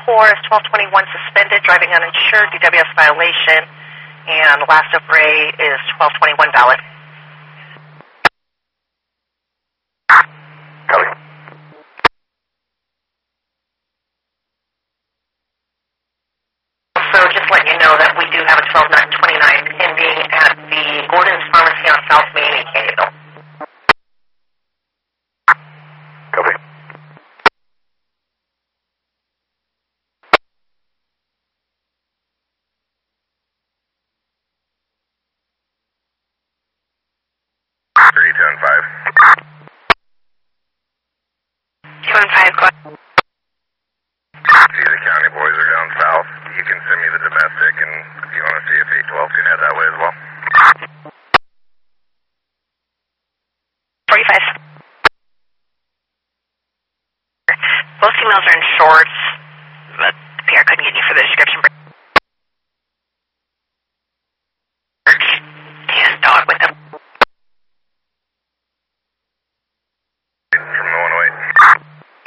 4 is 1221 suspended, driving uninsured, DWS violation, and last of Ray is 1221 valid. Copy. So just letting you know that we do have a 1229 pending at the Gordon's Pharmacy on South Main in Candyville. Copy. Three, 215. 215, go ahead. See, the county boys are down south. You can send me the domestic, and if you want to see if 812 can head that way as well. 45. Both females are in shorts, but PR couldn't get you for the description.